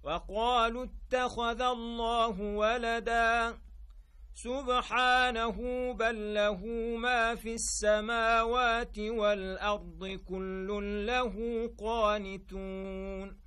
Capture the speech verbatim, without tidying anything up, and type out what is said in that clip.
وقالوا اتخذ الله ولدا سبحانه بل له ما في السماوات والأرض كل له قانتون